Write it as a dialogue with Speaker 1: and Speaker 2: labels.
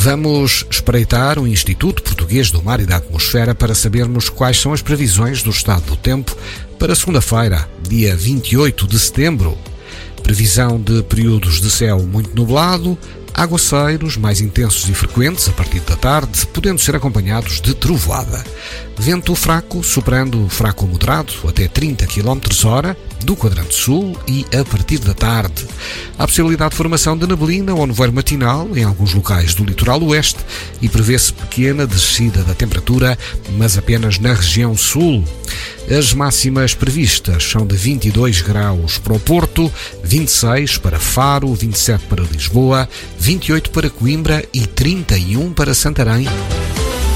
Speaker 1: Vamos espreitar o Instituto Português do Mar e da Atmosfera para sabermos quais são as previsões do estado do tempo para segunda-feira, dia 28 de setembro. Previsão de períodos de céu muito nublado, aguaceiros mais intensos e frequentes a partir da tarde, podendo ser acompanhados de trovoada. Vento fraco, superando fraco a moderado, até 30 km/h, do quadrante sul e a partir da tarde. Há possibilidade de formação de neblina ou nevoeiro matinal em alguns locais do litoral oeste e prevê-se pequena descida da temperatura, mas apenas na região sul. As máximas previstas são de 22 graus para o Porto, 26 para Faro, 27 para Lisboa, 28 para Coimbra e 31 para Santarém.